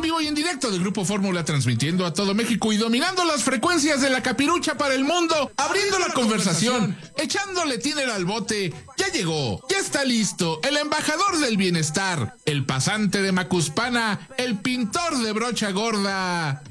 vivo y en directo del Grupo Fórmula, transmitiendo a todo México y dominando las frecuencias de la capirucha para el mundo, abriendo la conversación, echándole tiner al bote. Ya llegó, ya está listo, el embajador del bienestar, el pasante de Macuspana, el pintor de brocha gorda,